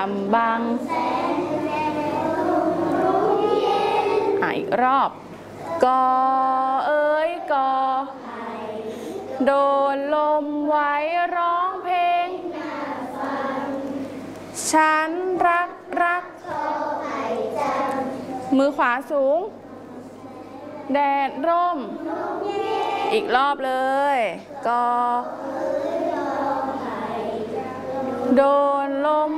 ำบังอีกรอบกอเอ้ยกอโดนลมไว้ร้องเพลงฉันรักมือขวาสูงแดดร่มอีกรอบเลยก็โดนลม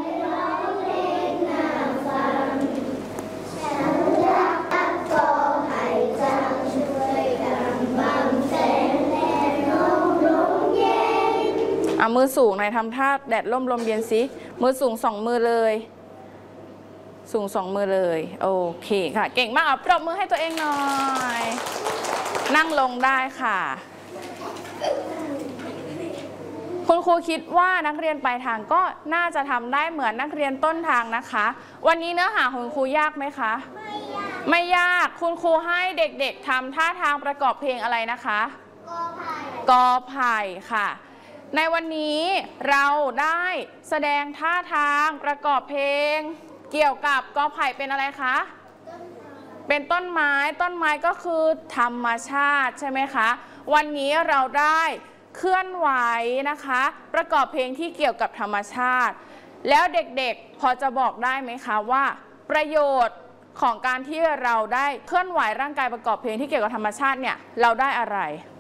มือสูงในทำท่าแดดร่มลมเย็นสิมือสูง2 มือเลยสูง2 มือเลยโอเคค่ะเก่งมากปรบมือให้ตัวเองหน่อยนั่งลงได้ค่ะคุณครูคิดว่านักเรียนปลายทางก็น่าจะทำได้เหมือนนักเรียนต้นทางนะคะวันนี้เนื้อหาของคุณครูยากไหมคะไม่ยากคุณครูให้เด็กๆทำท่าทางประกอบเพลงอะไรนะคะกอไผ่ค่ะในวันนี้เราได้แสดงท่าทางประกอบเพลงเกี่ยวกับกอไผ่เป็นอะไรคะเป็นต้นไม้ก็คือธรรมชาติใช่ไหมคะวันนี้เราได้เคลื่อนไหวนะคะประกอบเพลงที่เกี่ยวกับธรรมชาติแล้วเด็กๆพอจะบอกได้ไหมคะว่าประโยชน์ของการที่เราได้เคลื่อนไหวร่างกายประกอบเพลงที่เกี่ยวกับธรรมชาติเนี่ยเราได้อะไร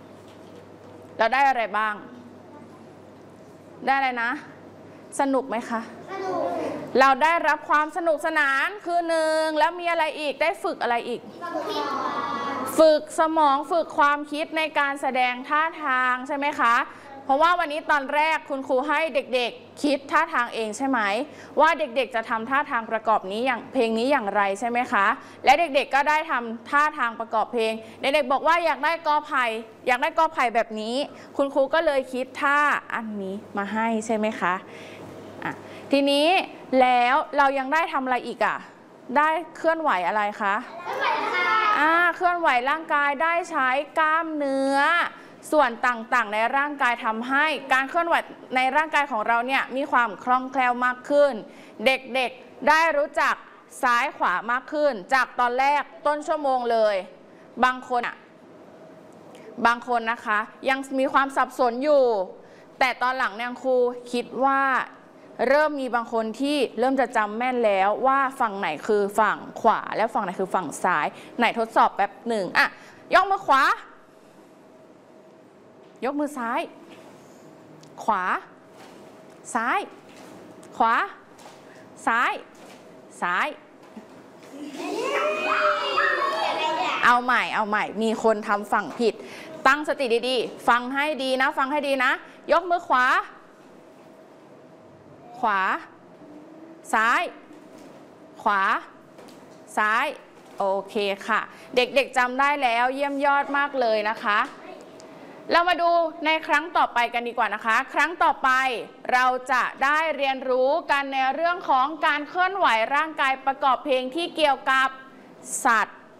บ้างได้อะไรนะสนุกไหมคะสนุกเราได้รับความสนุกสนานคือ1แล้วมีอะไรอีกได้ฝึกอะไรอีกฝึกสมองฝึกความคิดในการแสดงท่าทางใช่ไหมคะเพราะว่าวันนี้ตอนแรกคุณครูให้เด็กๆคิดท่าทางเองใช่ไหมว่าเด็กๆจะทำท่าทางประกอบนี้อย่างเพลงนี้อย่างไรใช่ไหมคะและเด็กๆก็ได้ทำท่าทางประกอบเพลงเด็กๆบอกว่าอยากได้กอไผ่แบบนี้คุณครูก็เลยคิดท่าอันนี้มาให้ใช่ไหมคะทีนี้แล้วเรายังได้ทำอะไรอีกได้เคลื่อนไหวอะไรคะเคลื่อนไหวร่างกายได้ใช้กล้ามเนื้อส่วนต่างๆในร่างกายทำให้การเคลื่อนไหวในร่างกายของเราเนี่ยมีความคล่องแคล่วมากขึ้นเด็กๆได้รู้จักซ้ายขวามากขึ้นจากตอนแรกต้นชั่วโมงเลยบางคนนะคะยังมีความสับสนอยู่แต่ตอนหลังเนี่ยครูคิดว่าเริ่มมีบางคนที่เริ่มจะจำแม่นแล้วว่าฝั่งไหนคือฝั่งขวาและฝั่งไหนคือฝั่งซ้ายไหนทดสอบแป๊บหนึ่งยกมือขวายกมือซ้ายขวาซ้ายขวาซ้ายเอาใหม่มีคนทำฝั่งผิดตั้งสติดีๆฟังให้ดีนะยกมือขวาซ้ายขวาซ้ายโอเคค่ะเด็กๆจำได้แล้วเยี่ยมยอดมากเลยนะคะเรามาดูในครั้งต่อไปกันดีกว่านะคะครั้งต่อไปเราจะได้เรียนรู้กันในเรื่องของการเคลื่อนไหวร่างกายประกอบเพลงที่เกี่ยวกับสัตว์